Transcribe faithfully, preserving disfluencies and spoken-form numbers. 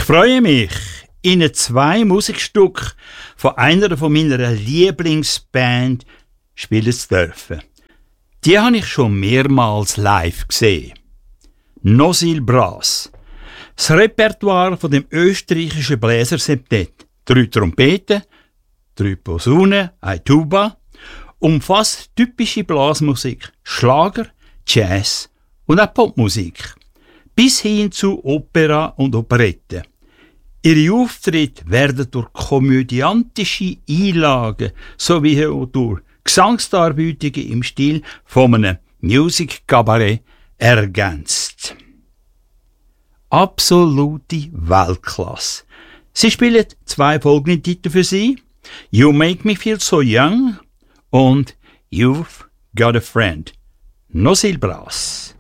freue mich, Ihnen zwei Musikstücke von einer von meiner Lieblingsband spielen zu dürfen. Die habe ich schon mehrmals live gesehen. Nosil Brass. Das Repertoire von dem österreichischen Bläserseptett. Drei Trompeten, drei Posaunen, eine Tuba, umfasst typische Blasmusik, Schlager, Jazz und auch Popmusik, bis hin zu Opera und Operette. Ihre Auftritte werden durch komödiantische Einlagen sowie auch durch Gesangsdarbietungen im Stil von einem Music Cabaret ergänzt. Absolute Weltklasse. Sie spielen zwei folgende Titel für Sie: You Make Me Feel So Young und You've Got a Friend. Nosil Brass.